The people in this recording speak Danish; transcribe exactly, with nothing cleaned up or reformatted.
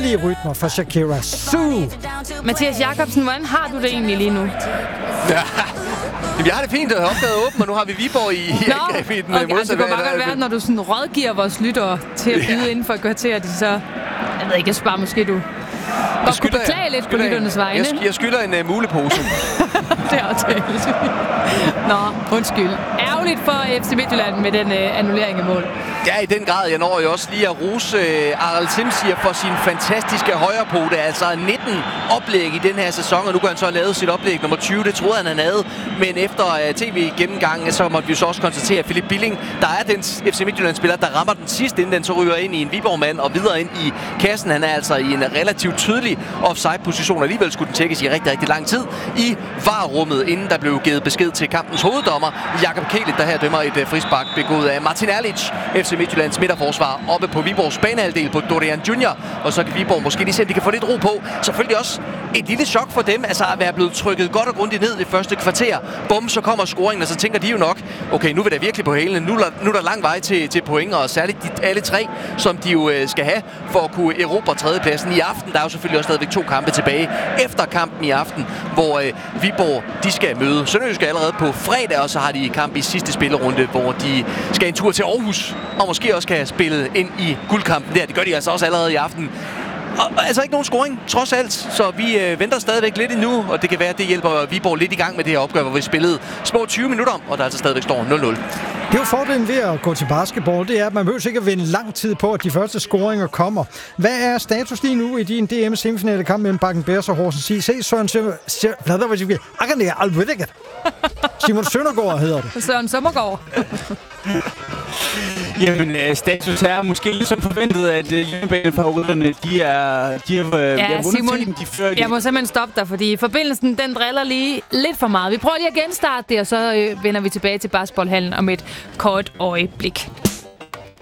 herlige rytmer fra Shakira. Sue! Mathias Jacobsen, hvordan har du det egentlig lige nu? Ja. Jeg har det fint, at opgavet åben, og nu har vi Viborg i angreb i den okay, altså, det kunne bare godt være, når du sådan rådgiver vores lyttere til at byde ja. inden for et kvarter, de så... Jeg ved ikke, jeg sparer måske du... Godt kunne beklage lidt på lytternes vegne. Jeg, sk- jeg skylder en uh, mulepose. Det er også heldigt. Nå, undskyld. Ærgerligt for F C Midtjylland med den uh, annullering af mål. Ja, i den grad. Jeg når jo også lige at rose uh, Arald Simsier for sin fantastiske højrepote. Altså nitten oplæg i den her sæson, og nu kan han så have lavet sit oplæg nummer tyve. Det troede han, han havde. Men efter uh, tv-gennemgangen, så måtte vi så også konstatere, at Philip Billing, der er den F C Midtjylland-spiller, der rammer den sidste, inden den så ryger ind i en Viborg-mand og videre ind i kassen. Han er altså i en relativt tydelig offside-position. Alligevel skulle den tjekkes i rigtig, rigtig lang tid i V A R-rummet, inden der blev givet besked til kampens hoveddommer, Jakob Kielit, der her dømmer et uh, frispark begået af Martin Erlich, F C Midtjyllands midterforsvar, oppe på Viborgs banehalvdel på Dorian Junior. Og så kan Viborg måske lige se, at de kan få lidt ro på. Selvfølgelig også et lille chok for dem, altså at være blevet trykket godt og grundigt ned i første kvarter. Bum, så kommer scoringen, og så tænker de jo nok, okay, nu vil der virkelig på hælene. Nu, nu er der lang vej til, til point, og særligt de, alle tre, som de jo øh, skal have for at kunne erobre tredjepladsen i aften. Der er jo selvfølgelig også stadigvæk to kampe tilbage efter kampen i aften, hvor øh, Viborg, de skal møde Sønderjyske allerede på fredag, og så har de kamp i sidste spillerunde, hvor de skal en tur til Aarhus, og måske også kan spille ind i guldkampen der. Det gør de altså også allerede i aften. Og, altså ikke nogen scoring, trods alt, så vi øh, venter stadigvæk lidt endnu, og det kan være, at det hjælper Viborg lidt i gang med det her opgør, hvor vi spillede små tyve minutter, og der altså stadigvæk står nul nul. Det er jo fordelen ved at gå til basketball, det er, at man behøver ikke at vente lang tid på, at de første scoringer kommer. Hvad er status lige nu i din D M semifinale kamp mellem Bakken Bears og Horsens I C? Søren Simon Søndergaard hedder det. Søren Søndergaard. Jamen, status er måske lidt som forventet, at hjemmebanefavoritterne, de er, de er, ja, de er vundet Simon, tiden, de fører. Jeg må simpelthen stoppe dig, fordi forbindelsen, den driller lige lidt for meget. Vi prøver lige at genstarte det, og så øh, vender vi tilbage til basketballhallen om et kort øjeblik.